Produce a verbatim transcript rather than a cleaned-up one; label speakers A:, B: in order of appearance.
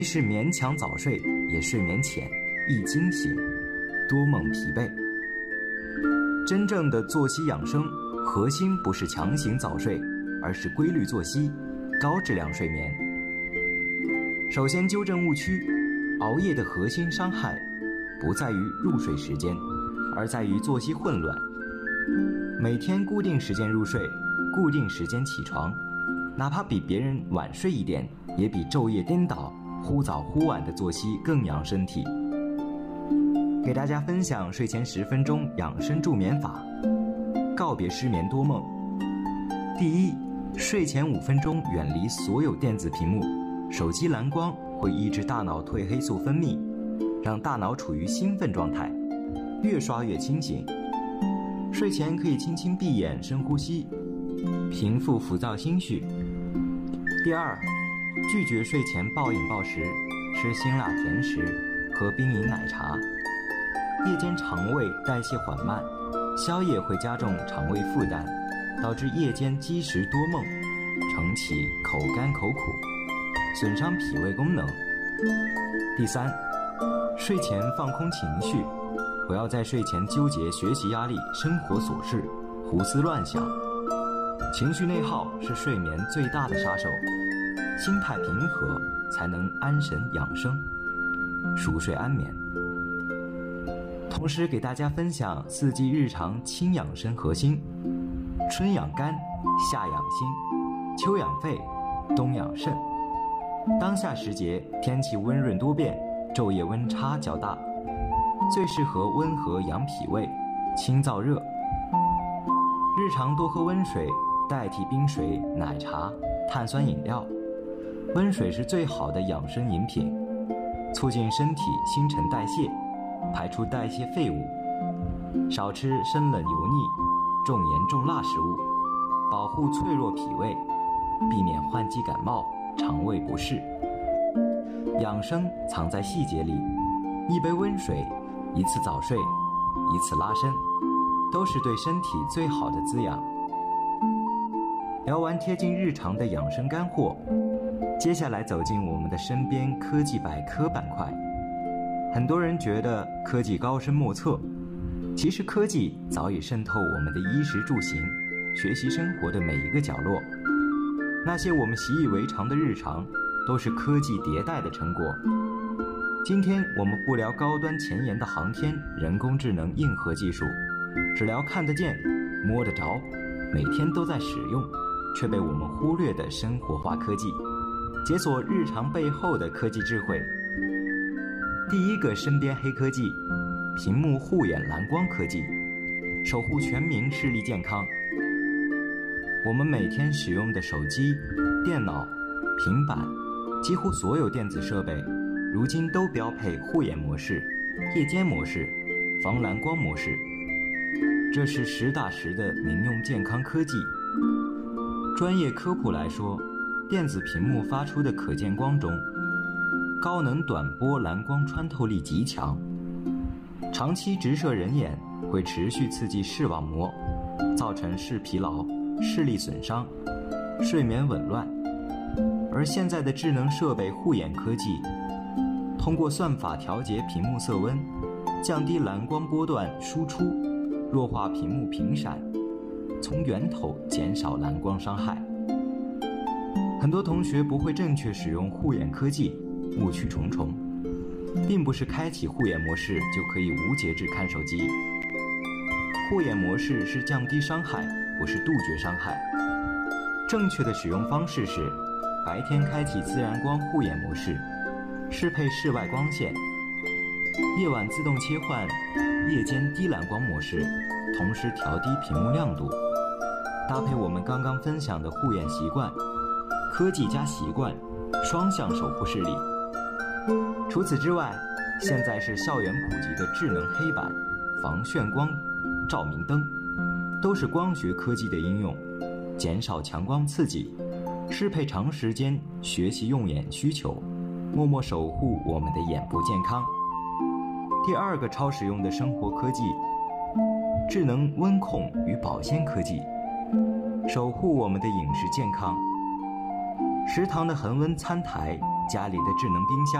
A: 即使勉强早睡，也睡眠浅，易惊醒，多梦疲惫。真正的作息养生，核心不是强行早睡，而是规律作息，高质量睡眠。首先纠正误区，熬夜的核心伤害不在于入睡时间，而在于作息混乱。每天固定时间入睡，固定时间起床，哪怕比别人晚睡一点，也比昼夜颠倒、忽早忽晚的作息更养身体。给大家分享睡前十分钟养生助眠法，告别失眠多梦。第一，睡前五分钟远离所有电子屏幕，手机蓝光会抑制大脑褪黑素分泌，让大脑处于兴奋状态，越刷越清醒。睡前可以轻轻闭眼深呼吸，平复浮躁心绪。第二，拒绝睡前暴饮暴食，吃辛辣甜食，喝冰饮奶茶。夜间肠胃代谢缓慢，宵夜会加重肠胃负担，导致夜间积食多梦，晨起口干口苦，损伤脾胃功能。第三，睡前放空情绪，不要在睡前纠结学习压力、生活琐事，胡思乱想。情绪内耗是睡眠最大的杀手，心态平和才能安神养生，熟睡安眠。同时给大家分享四季日常轻养生核心：春养肝，夏养心，秋养肺，冬养肾。当下时节天气温润多变，昼夜温差较大，最适合温和养脾胃，清燥热。日常多喝温水，代替冰水、奶茶、碳酸饮料。温水是最好的养生饮品，促进身体新陈代谢，排出代谢废物。少吃生冷油腻、重盐重辣食物，保护脆弱脾胃，避免换季感冒、肠胃不适。养生藏在细节里，一杯温水，一次早睡，一次拉伸，都是对身体最好的滋养。聊完贴近日常的养生干货，接下来走进我们的身边科技百科板块。很多人觉得科技高深莫测，其实科技早已渗透我们的衣食住行、学习生活的每一个角落。那些我们习以为常的日常，都是科技迭代的成果。今天我们不聊高端前沿的航天、人工智能硬核技术，只聊看得见、摸得着，每天都在使用，却被我们忽略的生活化科技，解锁日常背后的科技智慧。第一个身边黑科技，屏幕护眼蓝光科技，守护全民视力健康。我们每天使用的手机、电脑、平板，几乎所有电子设备，如今都标配护眼模式、夜间模式、防蓝光模式。这是实打实的民用健康科技。专业科普来说，电子屏幕发出的可见光中，高能短波蓝光穿透力极强，长期直射人眼会持续刺激视网膜，造成视疲劳、视力损伤、睡眠紊乱。而现在的智能设备护眼科技，通过算法调节屏幕色温，降低蓝光波段输出，弱化屏幕频闪，从源头减少蓝光伤害。很多同学不会正确使用护眼科技，误区重重，并不是开启护眼模式就可以无节制看手机。护眼模式是降低伤害，不是杜绝伤害。正确的使用方式是：白天开启自然光护眼模式，适配室外光线；夜晚自动切换夜间低蓝光模式，同时调低屏幕亮度。搭配我们刚刚分享的护眼习惯，科技加习惯，双向守护视力。除此之外，现在是校园普及的智能黑板、防眩光照明灯，都是光学科技的应用，减少强光刺激，适配长时间学习用眼需求，默默守护我们的眼部健康。第二个超实用的生活科技，智能温控与保鲜科技，守护我们的饮食健康。食堂的恒温餐台家里的智能冰箱